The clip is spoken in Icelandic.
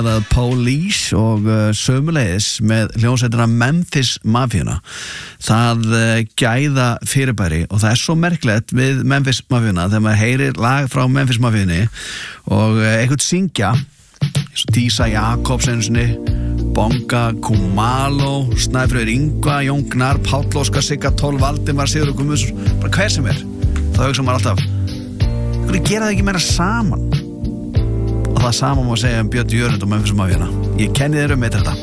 The Police og sömuleiðis með hljómsveitina Memphis Mafíuna. Það gæða fyrirbæri og það svo merkilegt við Memphis Mafíuna þegar maður heyrir lag frá Memphis Mafíunni og eitthvað syngja eins og Dísa Jakobsensinni, Bonga Kumalo, Snæfreyr Ingva, Jón Gnar, Páll Óskar, Sigga Toll, Valdimar, Sigurður Guðmundsson, bara hver sem þá hugsa maður alltaf hvernig gera það ekki meira saman? Og það sama má segja Björn Jörund og Memphis Mafíuna. Ég kenni þér með þetta.